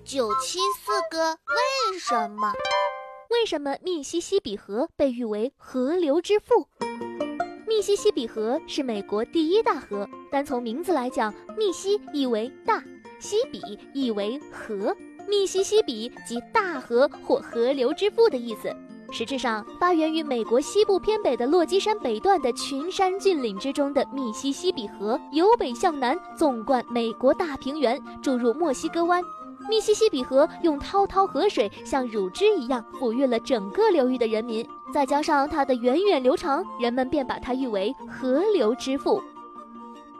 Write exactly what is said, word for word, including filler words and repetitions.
九七四个为什么？ 为什么密西西比河被誉为河流之父？密西西比河是美国第一大河，单从名字来讲，密西意为大，西比意为河，密西西比即大河或河流之父的意思。实质上，发源于美国西部偏北的落基山北段的群山峻岭之中的密西西比河，由北向南纵贯美国大平原，注入墨西哥湾。密西西比河用滔滔河水像乳汁一样抚育了整个流域的人民，再加上它的源远流长，人们便把它誉为河流之父。